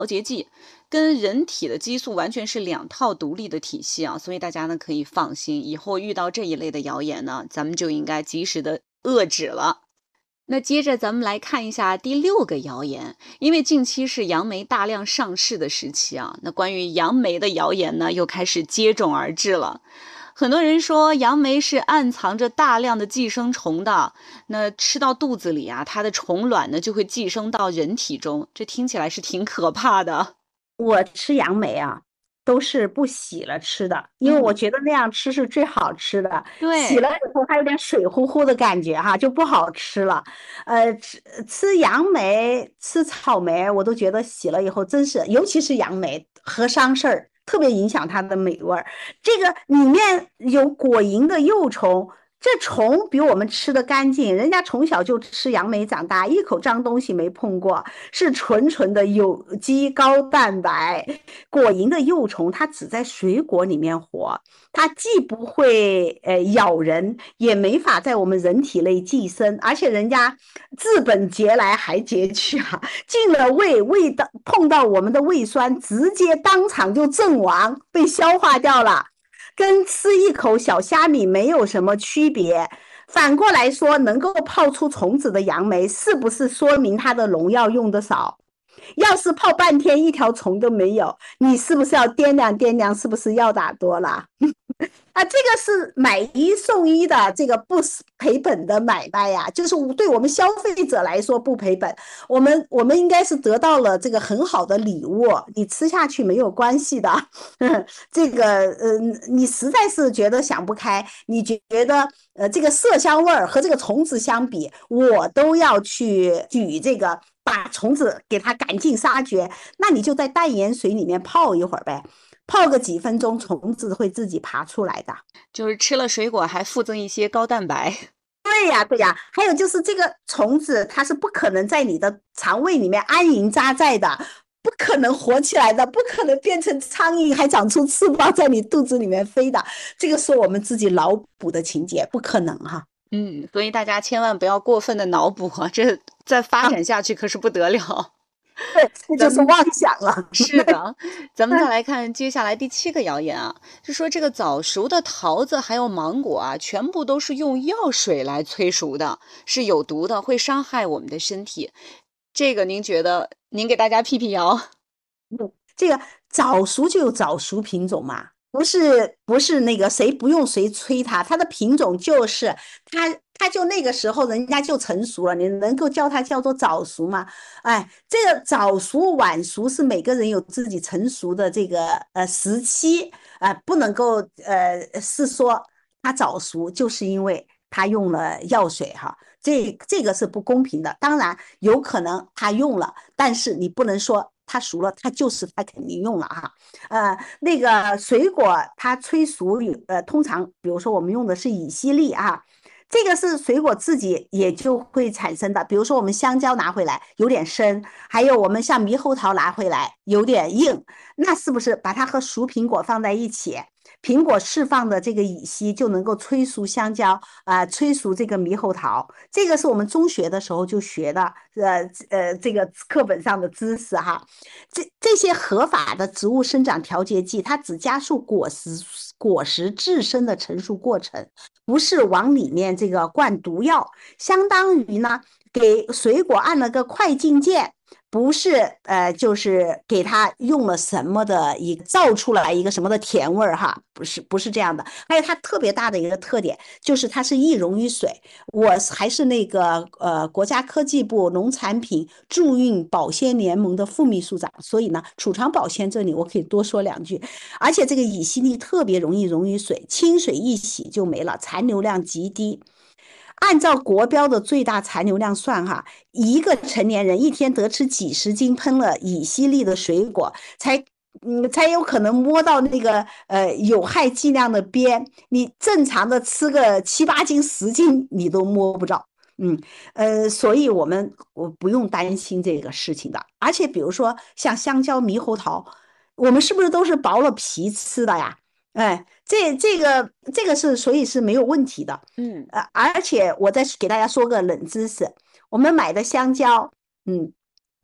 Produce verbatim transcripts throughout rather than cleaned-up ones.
节剂，跟人体的激素完全是两套独立的体系啊，所以大家呢可以放心，以后遇到这一类的谣言呢，咱们就应该及时的遏制了。那接着咱们来看一下第六个谣言，因为近期是杨梅大量上市的时期啊，那关于杨梅的谣言呢又开始接踵而至了。很多人说杨梅是暗藏着大量的寄生虫的，那吃到肚子里啊，它的虫卵呢就会寄生到人体中，这听起来是挺可怕的。 我吃杨梅啊，都是不洗了吃的，因为我嗯， 觉得那样吃是最好吃的。洗对。 了以后，它有点水乎乎的感觉哈，就不好吃了。呃，吃吃杨梅、吃草莓，我都觉得洗了以后真是，尤其是杨梅和伤事儿，特别影响它的美味儿。这个里面有果蝇的幼虫。这虫比我们吃的干净，人家从小就吃杨梅长大，一口脏东西没碰过，是纯纯的有机高蛋白。果蝇的幼虫它只在水果里面活，它既不会呃咬人，也没法在我们人体内寄生，而且人家治本节来还节去啊，进了胃，胃的碰到我们的胃酸，直接当场就阵亡，被消化掉了，跟吃一口小虾米没有什么区别。反过来说，能够泡出虫子的杨梅，是不是说明它的农药用的少？要是泡半天一条虫都没有，你是不是要掂量掂量，是不是药打多了？啊，这个是买一送一的，这个不赔本的买卖呀，就是对我们消费者来说不赔本。我们我们应该是得到了这个很好的礼物，你吃下去没有关系的。这个呃，你实在是觉得想不开，你觉得呃这个麝香味儿和这个虫子相比，我都要去举这个把虫子给它赶尽杀绝，那你就在淡盐水里面泡一会儿呗。泡个几分钟，虫子会自己爬出来的。 就是吃了水果还附赠一些高蛋白。 对呀，对呀，还有就是这个虫子，它是不可能在你的肠胃里面安营扎寨的，不可能活起来的，不可能变成苍蝇还长出翅膀在你肚子里面飞的。这个是我们自己脑补的情节，不可能哈。 嗯，所以大家千万不要过分的脑补啊，这再发啊， 展下去可是不得了。 对，这就咱们是妄想了。 是的，咱们再来看接下来第七个谣言啊，就说这个早熟的桃子还有芒果啊，全部都是用药水来催熟的，是有毒的，会伤害我们的身体。这个您觉得，您给大家辟辟谣。 这个早熟就有早熟品种嘛，不是不是那个谁不用谁催它，它的品种就是它，它就那个时候人家就成熟了，你能够叫它叫做早熟吗？哎，这个早熟晚熟是每个人有自己成熟的这个呃时期啊、呃不能够呃是说它早熟就是因为它用了药水哈。这这个是不公平的，当然有可能他用了，但是你不能说它熟了，它就是它肯定用了哈。呃，那个水果它催熟，呃，通常比如说我们用的是乙烯利啊，这个是水果自己也就会产生的。比如说我们香蕉拿回来有点生，还有我们像猕猴桃拿回来有点硬，那是不是把它和熟苹果放在一起？苹果释放的这个乙烯就能够催熟香蕉啊、呃，催熟这个猕猴桃。这个是我们中学的时候就学的，呃呃，这个课本上的知识哈。这这些合法的植物生长调节剂，它只加速果实果实自身的成熟过程，不是往里面这个灌毒药，相当于呢给水果按了个快进键。不是，呃，就是给它用了什么的一造出来一个什么的甜味儿哈，不是，不是这样的。还有它特别大的一个特点，就是它是易溶于水。我还是那个呃国家科技部农产品驻运保鲜联盟的副秘书长，所以呢，储藏保鲜这里我可以多说两句。而且这个乙烯利特别容易溶于水，清水一洗就没了，残留量极低。按照国标的最大残留量算哈，一个成年人一天得吃几十斤喷了乙烯利的水果，才嗯才有可能摸到那个呃有害剂量的边。你正常的吃个七八斤、十斤，你都摸不着。嗯，呃，所以我们我不用担心这个事情的。而且比如说像香蕉、猕猴桃，我们是不是都是剥了皮吃的呀？哎，这这个这个是所以是没有问题的。 嗯。 呃，而且我再给大家说个冷知识，我们买的香蕉，嗯，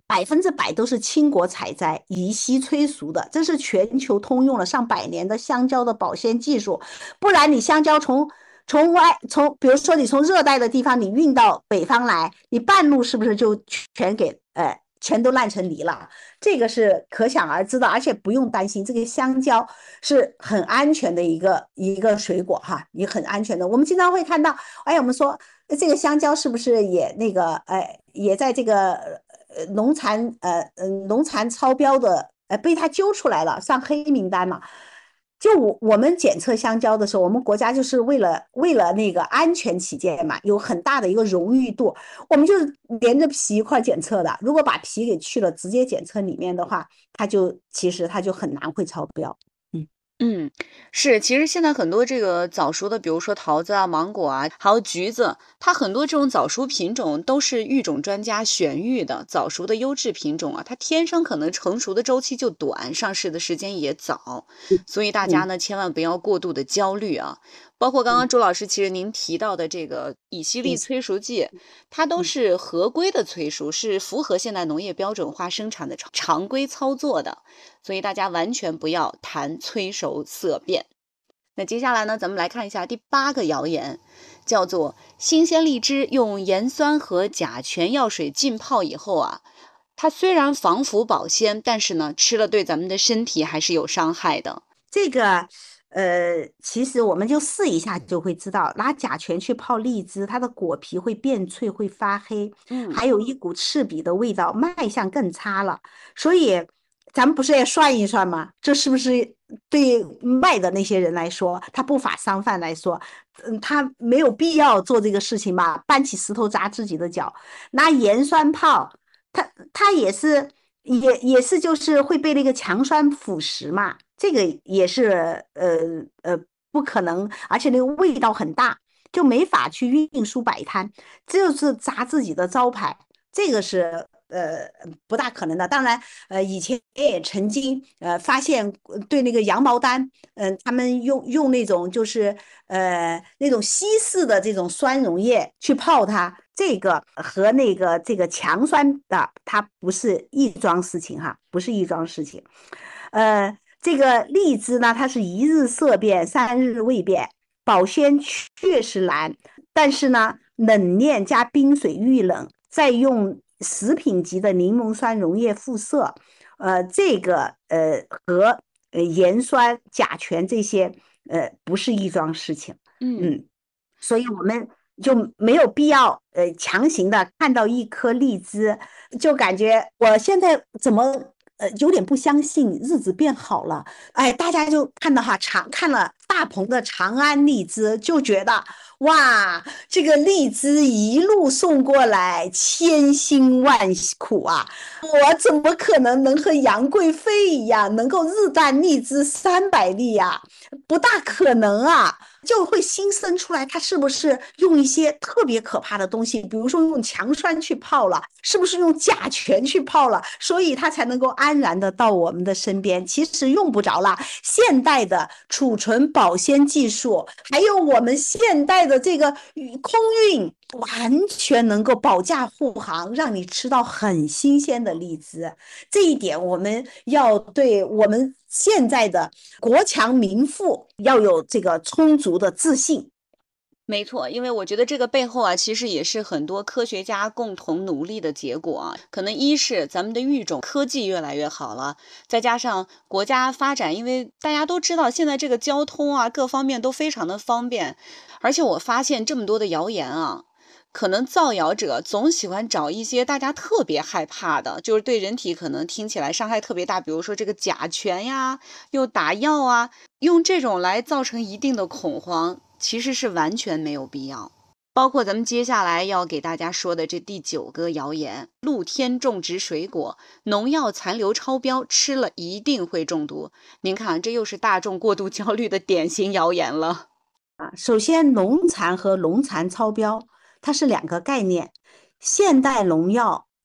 百分之百都是清果采摘、乙烯催熟的，这是全球通用了上百年的香蕉的保鲜技术。不然你香蕉从从外从，比如说你从热带的地方你运到北方来，你半路是不是就全给呃全都烂成泥了？这个是可想而知的，而且不用担心，这个香蕉是很安全的一个一个水果哈，也很安全的。我们经常会看到，哎，我们说这个香蕉是不是也那个呃也在这个呃农残呃呃农残超标的呃被他揪出来了，上黑名单嘛？就我我们检测香蕉的时候，我们国家就是为了为了那个安全起见嘛，有很大的一个荣誉度，我们就是连着皮一块检测的。如果把皮给去了，直接检测里面的话，它就其实它就很难会超标。嗯。 嗯，是，其实现在很多这个早熟的，比如说桃子啊、芒果啊，还有橘子，它很多这种早熟品种都是育种专家选育的早熟的优质品种啊，它天生可能成熟的周期就短，上市的时间也早，所以大家嗯呢千万不要过度的焦虑啊。包括刚刚嗯， 周老师其实您提到的这个乙烯也利催熟剂，它都嗯是合规的催熟，是符合现代农业标准化生产的常常规操作的。所以大家完全不要谈催熟色变。那接下来呢，咱们来看一下第八个谣言，叫做新鲜荔枝用盐酸和甲醛药水浸泡以后啊，它虽然防腐保鲜，但是呢，吃了对咱们的身体还是有伤害的。 这个呃，其实我们就试一下就会知道，拿甲醛去泡荔枝，它的果皮会变脆，会发黑， 嗯， 还有一股刺鼻的味道，卖相更差了。所以咱们不是也算一算吗？这是不是对卖的那些人来说，他不法商贩来说，嗯，他没有必要做这个事情吧？搬起石头砸自己的脚，拿盐酸泡，他他也是也也是就是会被那个强酸腐蚀嘛。这个也是呃呃不可能，而且那个味道很大，就没法去运输摆摊，这就是砸自己的招牌，这个是呃不大可能的。当然，呃以前也曾经呃发现对那个羊毛丹，嗯、呃他们用用那种就是呃那种稀释的这种酸溶液去泡它。这个和那个这个强酸的，它不是一桩事情哈，不是一桩事情。呃，这个荔枝呢，它是一日色变，三日未变，保鲜确实难，但是呢，冷链加冰水遇冷，再用食品级的柠檬酸溶液复色，呃，这个呃和呃盐酸、甲醛这些呃不是一桩事情。 嗯。 嗯，所以我们就没有必要呃强行的看到一颗荔枝，就感觉我现在怎么呃有点不相信日子变好了。哎，大家就看到哈长看了大棚的长安荔枝，就觉得哇，这个荔枝一路送过来，千辛万苦啊！我怎么可能能和杨贵妃一样，能够日啖荔枝三百粒呀？不大可能啊！就会新生出来，它是不是用一些特别可怕的东西，比如说用强酸去泡了，是不是用甲醛去泡了，所以它才能够安然的到我们的身边？其实用不着啦，现代的储存保鲜技术，还有我们现代的这个空运，完全能够保驾护航，让你吃到很新鲜的荔枝。这一点我们要对我们现在的国强民富要有这个充足的自信。 没错，因为我觉得这个背后啊，其实也是很多科学家共同努力的结果啊。可能一是咱们的育种科技越来越好了，再加上国家发展，因为大家都知道现在这个交通啊，各方面都非常的方便。而且我发现这么多的谣言啊，可能造谣者总喜欢找一些大家特别害怕的，就是对人体可能听起来伤害特别大，比如说这个甲醛呀，又打药啊，用这种来造成一定的恐慌。其实是完全没有必要。包括咱们接下来要给大家说的这第九个谣言，露天种植水果，农药残留超标，吃了一定会中毒。您看，这又是大众过度焦虑的典型谣言了。 啊，首先，农残和农残超标它是两个概念。现代农药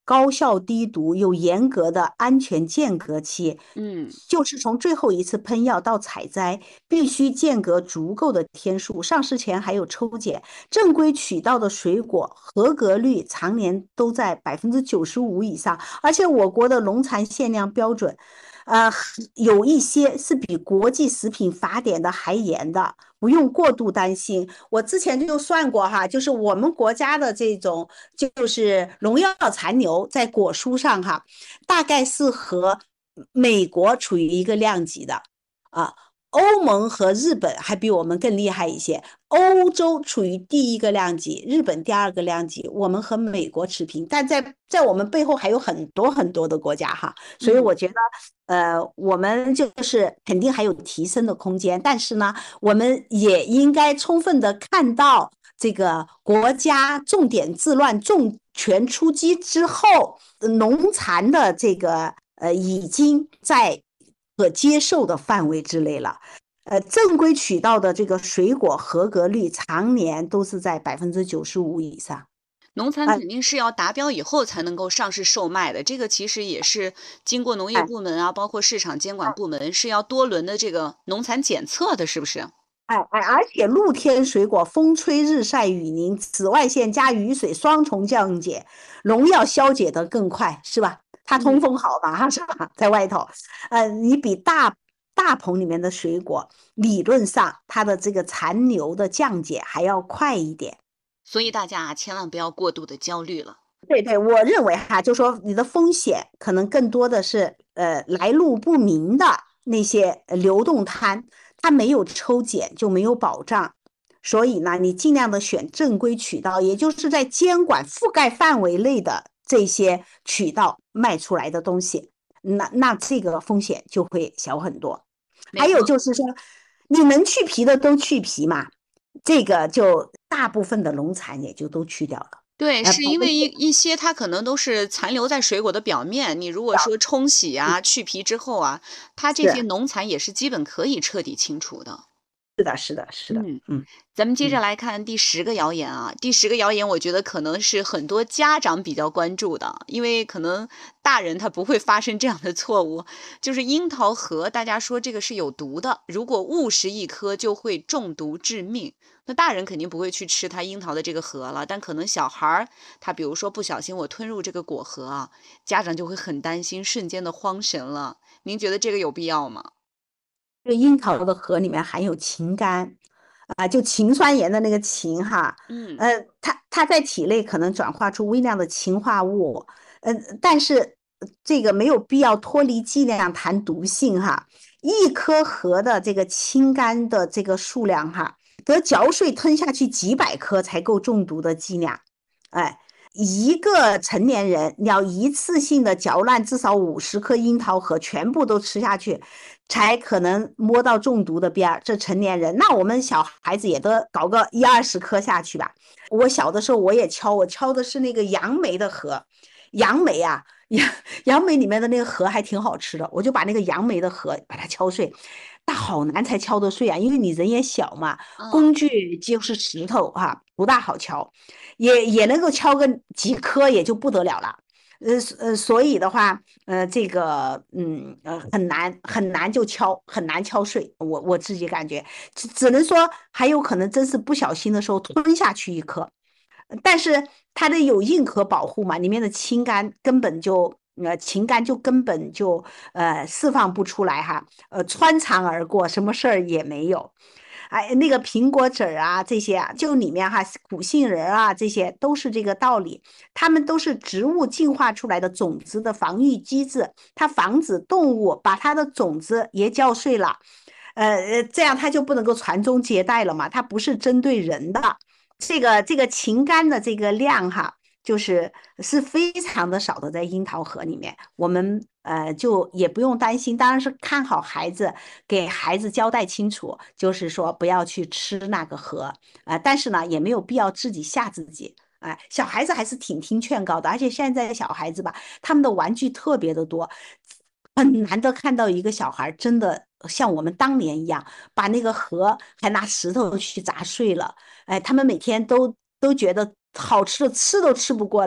高效低毒，有严格的安全间隔期， 嗯。 就是从最后一次喷药到采摘，必须间隔足够的天数，上市前还有抽检。正规渠道的水果合格率常年都在百分之九十五以上，而且我国的农残限量标准，呃，有一些是比国际食品法典的还严的，不用过度担心。我之前就算过哈，就是我们国家的这种就是农药残留在果蔬上哈，大概是和美国处于一个量级的啊。欧盟和日本还比我们更厉害一些，欧洲处于第一个量级，日本第二个量级，我们和美国持平，但在在我们背后还有很多很多的国家哈，所以嗯。 我觉得，呃，我们就是肯定还有提升的空间，但是呢，我们也应该充分的看到这个国家重点治乱、重拳出击之后，农残的这个呃已经在可接受的范围之内了。呃，正规渠道的这个水果合格率常年都是在百分之九十五以上。 农残哎肯定是要达标以后才能够上市售卖的，这个其实也是经过农业哎部门啊，包括市场监管部门是要多轮的这个农残检测的，是不是？ 哎哎，而且露天水果风吹日晒雨淋，紫外线加雨水双重降解，农药消解得更快，是吧？它通嗯。 风好嘛，是吧？在外头，呃，你比大大棚里面的水果，理论上它的这个残留的降解还要快一点。 所以大家啊，千万不要过度的焦虑了。 对对，我认为哈，就说你的风险可能更多的是呃来路不明的那些呃流动摊，它没有抽检就没有保障，所以呢，你尽量的选正规渠道，也就是在监管覆盖范围内的这些渠道卖出来的东西，那那这个风险就会小很多。还有没错。 就是说，你能去皮的都去皮嘛，这个就大部分的农残也就都去掉了。 对， 呃， 是因为一百分之一些它可能都是残留在水果的表面，你如果说冲洗啊、去皮之后啊，它这些是农残也是基本可以彻底清除的。 是的，是的，是的， 嗯。 嗯咱们接着嗯， 来看第十个谣言啊，第十个谣言我觉得可能是很多家长比较关注的，因为可能大人他不会发生这样的错误，就是樱桃核，大家说这个是有毒的，如果误食一颗就会中毒致命。那大人肯定不会去吃它樱桃的这个核了，但可能小孩儿他比如说不小心我吞入这个果核啊，家长就会很担心，瞬间的慌神了。您觉得这个有必要吗？ 这个樱桃的核里面含有氰苷啊，就氰酸盐的那个氰哈， 嗯。 呃，它它在体内可能转化出微量的氰化物，呃，但是这个没有必要脱离剂量谈毒性哈。一颗核的这个氰苷的这个数量哈，得嚼碎吞下去几百颗才够中毒的剂量，哎。一个成年人你要一次性的嚼烂至少五十颗樱桃核，全部都吃下去，才可能摸到中毒的边儿。这成年人，那我们小孩子也得搞个一二十颗下去吧。我小的时候我也敲，我敲的是那个杨梅的核，杨梅啊，杨杨梅里面的那个核还挺好吃的，我就把那个杨梅的核把它敲碎，但好难才敲得碎啊，因为你人也小嘛， 嗯。 工具就是石头哈、啊，不大好敲，也也能够敲个几颗也就不得了了。呃呃，所以的话，呃，这个嗯呃很难很难就敲很难敲碎，我我自己感觉只只能说还有可能真是不小心的时候吞下去一颗，但是它的有硬壳保护嘛，里面的氢苷根本就呃氰苷就根本就呃释放不出来哈，呃穿肠而过，什么事儿也没有。哎，那个苹果籽儿啊，这些啊，就里面哈苦杏仁啊，这些都是这个道理。它们都是植物进化出来的种子的防御机制，它防止动物把它的种子也嚼碎了，呃呃，这样它就不能够传宗接代了嘛。它不是针对人的。这个这个禽肝的这个量哈，就是是非常的少的，在樱桃核里面，我们呃就也不用担心，当然是看好孩子，给孩子交代清楚，就是说不要去吃那个核，呃，但是呢，也没有必要自己吓自己。哎，小孩子还是挺听劝告的，而且现在的小孩子吧，他们的玩具特别的多，很难得看到一个小孩真的像我们当年一样，把那个核还拿石头去砸碎了。哎，他们每天都都觉得好吃的吃都吃不过来，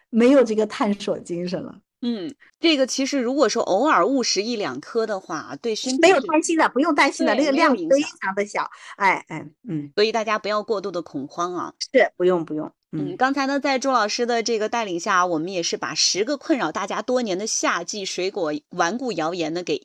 没有这个探索精神了。 嗯，这个其实如果说偶尔误食一两颗的话，对身没有体是担心的，不用担心的，那对， 个没有量非影响， 常的小。哎哎，嗯， 所以大家不要过度的恐慌啊。 是不用不用， 嗯， 嗯刚才呢，在朱老师的这个带领下，我们也是把十个困扰大家多年的夏季水果顽固谣言呢给